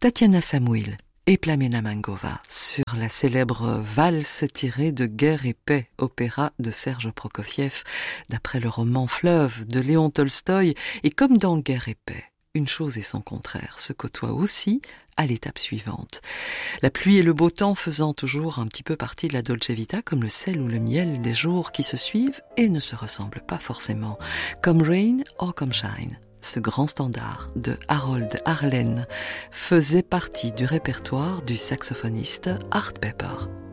Tatiana Samuil et Plamena Mangova sur la célèbre valse tirée de Guerre et paix, opéra de Serge Prokofiev, d'après le roman Fleuve de Léon Tolstoï. Et comme dans Guerre et paix, une chose et son contraire se côtoient aussi à l'étape suivante. La pluie et le beau temps faisant toujours un petit peu partie de la Dolce Vita, comme le sel ou le miel des jours qui se suivent et ne se ressemblent pas forcément, comme Rain or Come Shine. Ce grand standard de Harold Arlen faisait partie du répertoire du saxophoniste Art Pepper.